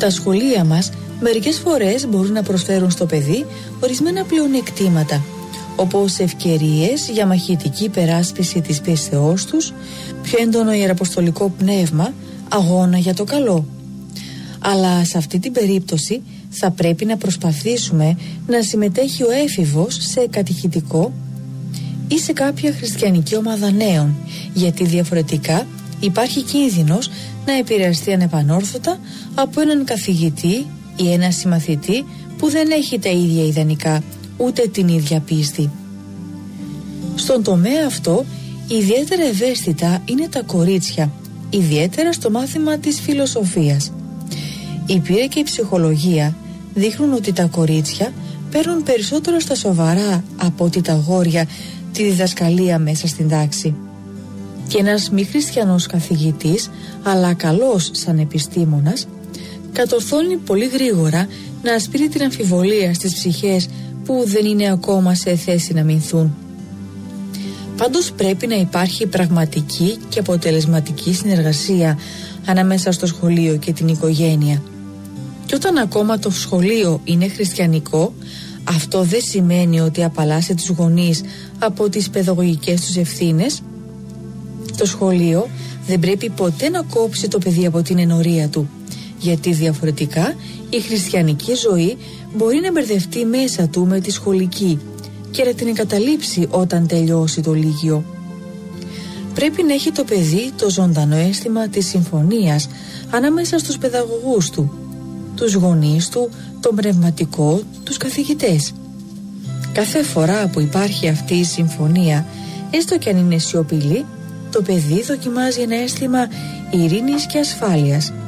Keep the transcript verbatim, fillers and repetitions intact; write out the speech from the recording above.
Τα σχολεία μας μερικές φορές μπορούν να προσφέρουν στο παιδί ορισμένα πλεονεκτήματα, όπως ευκαιρίες για μαχητική υπεράσπιση της πίστεώς τους, πιο έντονο ιεραποστολικό πνεύμα, αγώνα για το καλό. Αλλά σε αυτή την περίπτωση θα πρέπει να προσπαθήσουμε να συμμετέχει ο έφηβος σε κατηχητικό ή σε κάποια χριστιανική ομάδα νέων, γιατί διαφορετικά υπάρχει κίνδυνος να επηρεαστεί ανεπανόρθωτα από έναν καθηγητή ή ένα συμμαθητή που δεν έχει τα ίδια ιδανικά ούτε την ίδια πίστη. Στον τομέα αυτό ιδιαίτερα ευαίσθητα είναι τα κορίτσια, ιδιαίτερα στο μάθημα της φιλοσοφίας. Η πείρα και η ψυχολογία δείχνουν ότι τα κορίτσια παίρνουν περισσότερο στα σοβαρά από ότι τα αγόρια τη διδασκαλία μέσα στην τάξη. Και ένας μη χριστιανός καθηγητής, αλλά καλός σαν επιστήμονας, κατορθώνει πολύ γρήγορα να ασπείρει την αμφιβολία στις ψυχές που δεν είναι ακόμα σε θέση να μηνθούν. Πάντως πρέπει να υπάρχει πραγματική και αποτελεσματική συνεργασία ανάμεσα στο σχολείο και την οικογένεια. Και όταν ακόμα το σχολείο είναι χριστιανικό, αυτό δεν σημαίνει ότι απαλλάσσει τους γονείς από τις παιδαγωγικές τους ευθύνες. Το σχολείο δεν πρέπει ποτέ να κόψει το παιδί από την ενορία του, γιατί διαφορετικά η χριστιανική ζωή μπορεί να μπερδευτεί μέσα του με τη σχολική και να την εγκαταλείψει όταν τελειώσει το λύκειο. Πρέπει να έχει το παιδί το ζωντανό αίσθημα της συμφωνίας ανάμεσα στους παιδαγωγούς του, τους γονείς του, τον πνευματικό, τους καθηγητές. Κάθε φορά που υπάρχει αυτή η συμφωνία, έστω και αν είναι σιωπηλή, το παιδί δοκιμάζει ένα αίσθημα ειρήνης και ασφάλειας